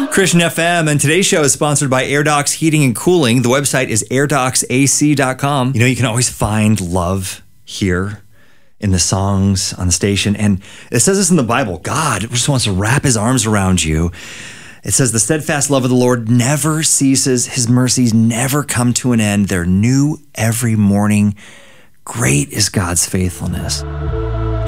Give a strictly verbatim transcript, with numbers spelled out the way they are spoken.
Christian F M, and today's show is sponsored by AirDocs Heating and Cooling. The website is air docs a c dot com. You know, you can always find love here in the songs on the station. And it says this in the Bible. God just wants to wrap his arms around you. It says, the steadfast love of the Lord never ceases. His mercies never come to an end. They're new every morning. Great is God's faithfulness.